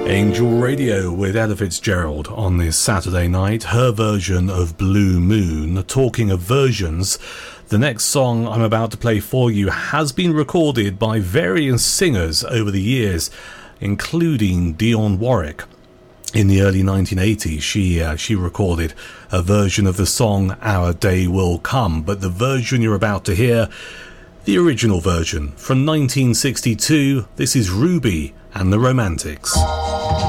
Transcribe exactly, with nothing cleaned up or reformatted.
Angel Radio with Ella Fitzgerald on this Saturday night, her version of Blue Moon. Talking of versions, the next song I'm about to play for you has been recorded by various singers over the years, including Dionne Warwick. In the early nineteen eighties, she uh, she recorded a version of the song Our Day Will Come, but the version you're about to hear, the original version from nineteen sixty-two, this is Ruby and the Romantics.